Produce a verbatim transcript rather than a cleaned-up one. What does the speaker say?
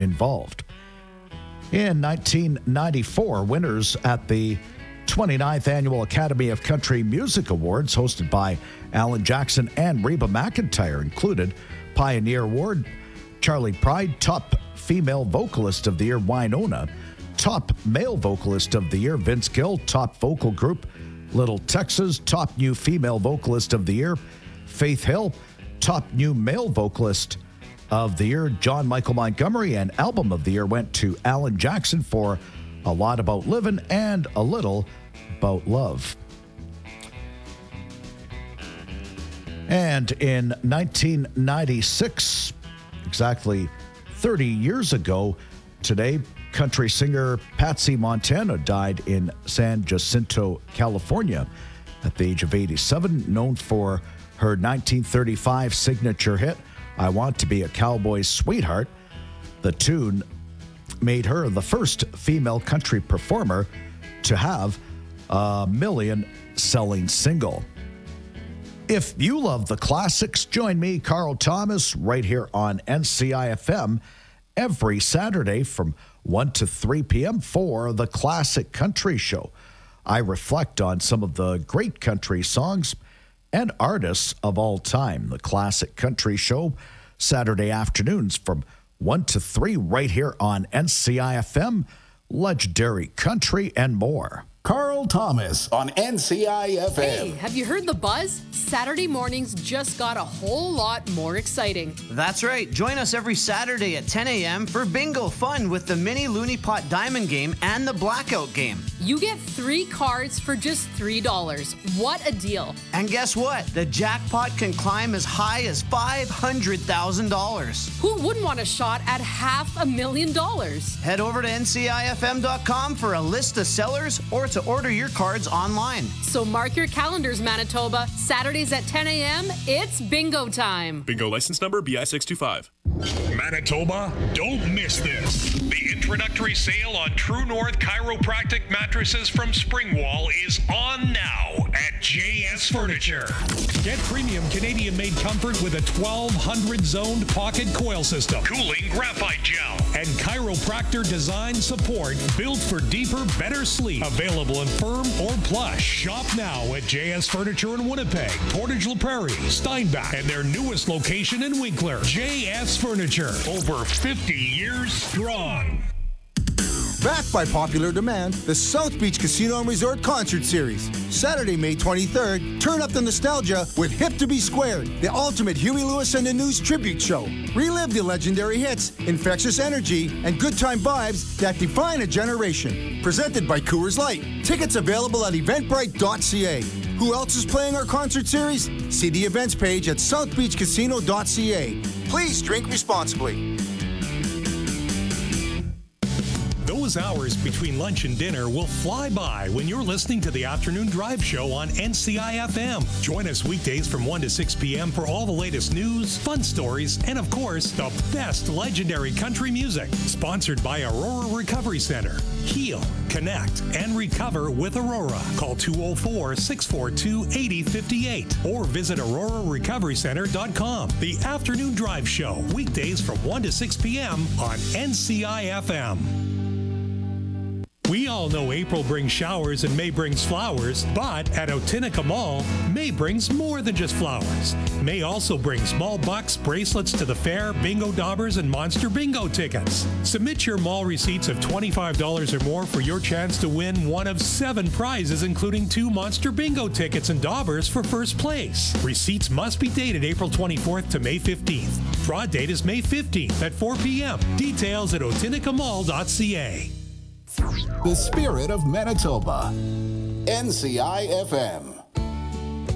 involved. In nineteen ninety-four, winners at the twenty-ninth Annual Academy of Country Music Awards, hosted by Alan Jackson and Reba McEntire, included Pioneer Award, Charlie Pride, Top Female Vocalist of the Year, Wynonna, Top Male Vocalist of the Year, Vince Gill, Top Vocal Group, Little Texas, Top New Female Vocalist of the Year, Faith Hill, Top New Male Vocalist of the Year, John Michael Montgomery, and Album of the Year went to Alan Jackson for A Lot About Livin' and A Little About Love. And in nineteen ninety-six, exactly thirty years ago today, country singer Patsy Montana died in San Jacinto, California at the age of eighty-seven, known for her nineteen thirty-five signature hit, I Want to Be a Cowboy's Sweetheart. The tune made her the first female country performer to have a million-selling single. If you love the classics, join me, Carl Thomas, right here on N C I F M every Saturday from one to three p.m. for the Classic Country Show. I reflect on some of the great country songs and artists of all time. The Classic Country Show, Saturday afternoons from one to three right here on N C I F M, legendary country and more. Carl Thomas on N C I F M. Hey, have you heard the buzz? Saturday mornings just got a whole lot more exciting. That's right. Join us every Saturday at ten a.m. for bingo fun with the mini Looney Pot Diamond game and the Blackout game. You get three cards for just three dollars. What a deal. And guess what? The jackpot can climb as high as five hundred thousand dollars. Who wouldn't want a shot at half a million dollars? Head over to N C I F M dot com for a list of sellers or to order your cards online. So mark your calendars, Manitoba. Saturdays at ten a.m., it's bingo time. Bingo license number B I six two five. Manitoba, don't miss this. The introductory sale on True North Chiropractic mattresses from Springwall is on now at J S Furniture. Get premium Canadian-made comfort with a twelve hundred zoned pocket coil system, cooling graphite gel, and chiropractor design support built for deeper, better sleep. Available in firm or plush. Shop now at J S Furniture in Winnipeg, Portage La Prairie, Steinbach, and their newest location in Winkler. J S Furniture, over fifty years strong. Backed by popular demand, the South Beach Casino and Resort Concert Series. Saturday, May twenty-third, turn up the nostalgia with Hip to Be Squared, the ultimate Huey Lewis and the News tribute show. Relive the legendary hits, infectious energy, and good time vibes that define a generation. Presented by Coors Light. Tickets available at eventbrite dot c a. Who else is playing our concert series? See the events page at south beach casino dot c a. Please drink responsibly. Those hours between lunch and dinner will fly by when you're listening to the Afternoon Drive Show on N C I F M. Join us weekdays from one to six p.m. for all the latest news, fun stories, and of course, the best legendary country music. Sponsored by Aurora Recovery Center. Heal, connect, and recover with Aurora. Call two oh four, six four two, eight oh five eight or visit aurora recovery center dot com. The Afternoon Drive Show, weekdays from one to six p.m. on N C I F M. We all know April brings showers and May brings flowers, but at Otinica Mall, May brings more than just flowers. May also brings small bucks, bracelets to the fair, bingo daubers, and monster bingo tickets. Submit your mall receipts of twenty-five dollars or more for your chance to win one of seven prizes, including two monster bingo tickets and daubers for first place. Receipts must be dated April twenty-fourth to May fifteenth. Draw date is May fifteenth at four p.m. Details at otinica mall dot c a. The spirit of Manitoba. N C I F M.